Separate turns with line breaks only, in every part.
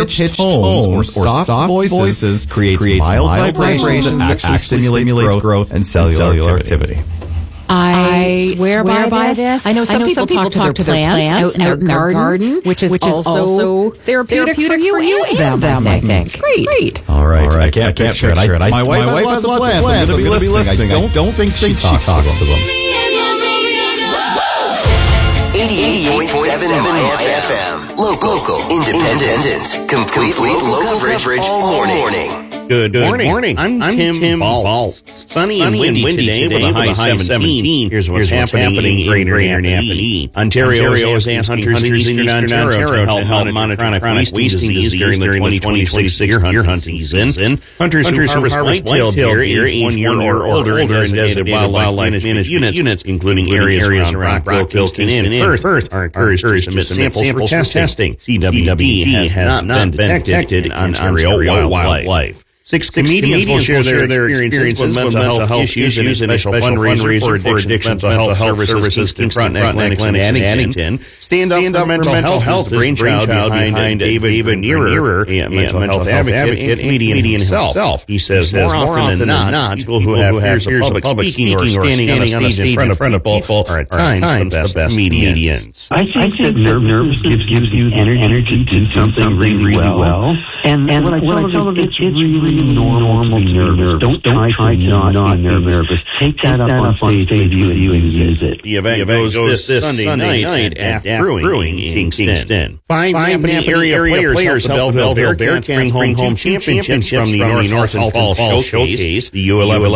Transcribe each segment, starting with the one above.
higher-pitched tones or soft voices creates mild vibrations that actually stimulates growth and cellular activity.
I swear by this. I know some people talk to their plants out in their garden, which is also therapeutic for you and them, I think. Great.
All right. I can't picture it. My wife has lots of plants. I'm going to be listening. I don't think she talks to them.
88.7 IFM. Local, independent, complete local coverage all morning.
Good morning. I'm Tim Balls. Sunny and windy today with a high 17. Here's what's happening in Greater Napanee. Ontario has asked hunters in eastern Ontario to help monitor chronic wasting disease during the 2026 deer hunting season. Hunters who harvest white-tailed deer aged 1 year or older in designated wildlife management units, including areas around Rockville, Kingston, and Perth, are encouraged to submit samples for testing. CWD has not been detected in Ontario wildlife. Six comedians will share their experiences with mental health issues and a special fundraiser for Addiction Mental Health Services confront Atlantic Addington. Stand Up for Mental Health is the brainchild behind David Nearer, a mental health advocate and comedian himself. He says more often than not, people who have fears of public speaking or standing on a stage in front of people are at times the best comedians.
I think that nerves gives you energy to do something really well. And what I tell them, it's really normal to be nervous. Don't try to not be nervous. Take that up on stage with you and use it.
The event goes this Sunday night at Brewing in Kingston. Five Napanee area players helped the Belleville Bearcats bring home championships from the North and Fall Showcase. The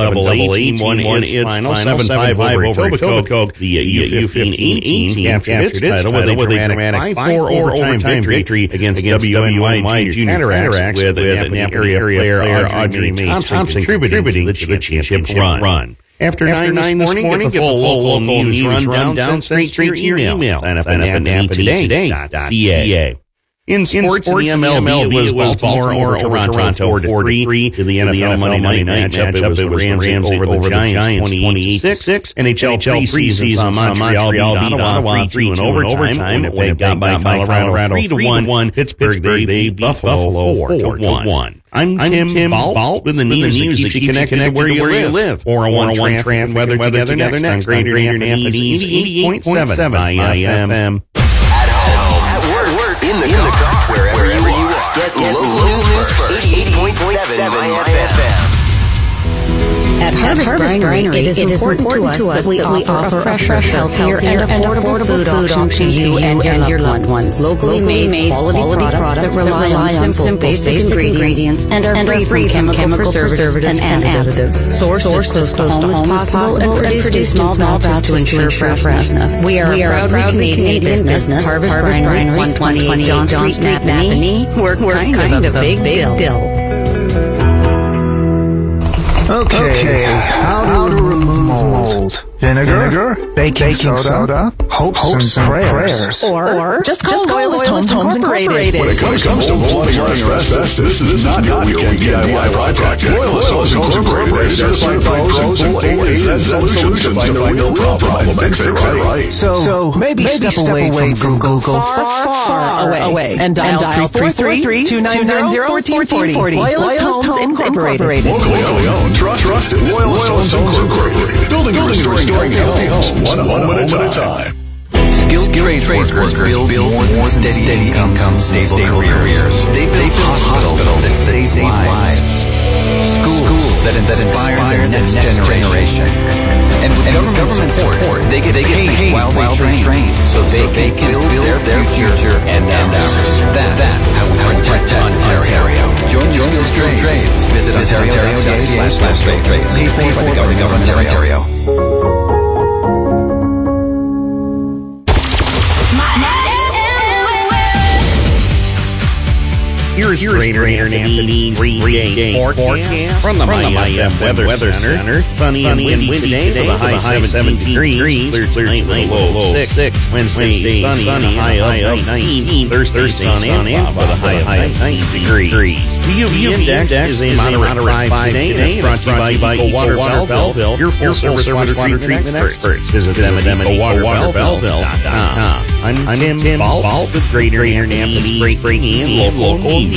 U11 won its final 7-5 over Etobicoke. The U15 captured its title with a dramatic 5-4 overtime victory against WNY Junior Cataracts with Napanee area player Audrey Mae Thompson contributing to the championship run. After 9 this morning, get the full local news rundown straight to your email. Sign up at napaneetoday.ca. In sports, the MLB was Baltimore over Toronto 4-3. To the NFL Monday night matchup, it was the Rams over the Giants 28-6. NHL preseason Montreal beat Ottawa 3-2 in overtime. Winnipeg got by Colorado 3-1. Pittsburgh beat Buffalo 4-1. I'm Tim Balls with the news that keeps you connected to where you live. 401 traffic weather together next on Greater Napanee 88.7 IFM.
In the car, wherever you are. Get local news first. 88.7 IFM.
At Harvest Brinery, it is important to us that we offer a fresh, healthier, and affordable food option to you and your loved ones. Locally made, quality products that rely on simple, basic ingredients and are free from chemical preservatives and additives. Sourced as close to home as possible and produced in small batches to ensure freshness. We are a proudly Canadian business. Harvest Brinery, 128 John Street, Napanee. We're kind of a big deal.
Okay, how to remove mold? Vinegar, baking soda, hopes and prayers.
Or just call Loyalist Homes Incorporated.
When it comes to mold or asbestos, this is not your weekend DIY project. Loyalist Homes Incorporated is certified pros and full A-Z solutions to find a real problem and fix it right.
So maybe step away from Google.
Far away. And dial 333-290-1440. Loyalist Homes Incorporated.
Locally owned, trusted. Loyalist Homes Incorporated. Building and restoring healthy homes, one home at a time.
Skilled trade workers build more than steady income, stable careers. They build hospitals that save lives. Schools that inspire the next generation. And with government support, they get paid while they train, so they can build their future and ours. That's how we protect Ontario. Join Skilled Trades. Visit ontario.ca/trades. Paid for by the government of Ontario.
Here's Greater Napanee 3-day forecast from the IFM Weather Center. Sunny and windy today with a high 17 degrees. Clear tonight, low 6. Wednesday, sunny, high of 19. Thursday, sun and with a high of 19 degrees. The UV index is a moderate 5 today, and it's brought to you by Eco Water Belleville, your full-service water treatment experts. Visit them at ecowaterbelleville.com. I'm Tim Balls with Greater Napanee Spring and local